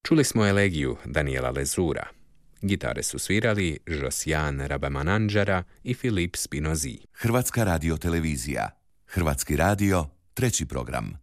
Čuli smo elegiju Daniela Lezura. Gitare su svirali Josian Rabamanandžara i Filip Spinozi. Hrvatska radiotelevizija. Hrvatski radio, 3. program.